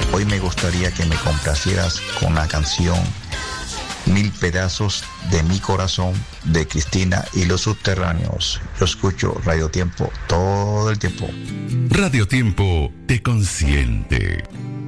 Hoy me gustaría que me complacieras con la canción Mil pedazos de mi corazón de Cristina y los Subterráneos. Yo escucho Radio Tiempo todo el tiempo. Radio Tiempo te consiente.